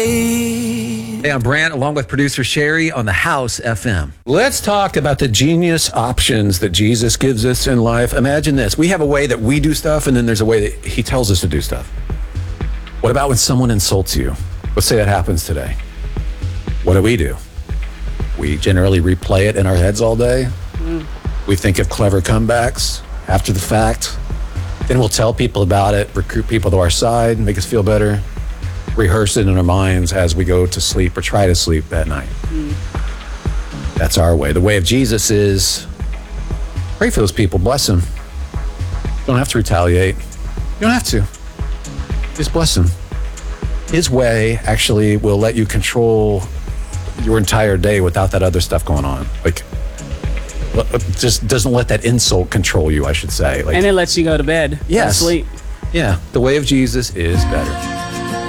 Hey, I'm Brant, along with producer Sherry on the House FM. Let's talk about the genius options that Jesus gives us in life. Imagine this. We have a way that we do stuff, and then there's a way that he tells us to do stuff. What about when someone insults you? Let's say that happens today. What do? We generally replay it in our heads all day. We think of clever comebacks after the fact. Then we'll tell people about it, recruit people to our side, make us feel better. Rehearse it in our minds as we go to sleep or try to sleep that night. That's our way. The way of Jesus is pray for those people, bless them. You don't have to retaliate. You don't have to. Just bless them. His way actually will let you control your entire day without that other stuff going on. Like, just doesn't let that insult control you, I should say. Like, and it lets you go to bed. Yes. Sleep. Yeah. The way of Jesus is better.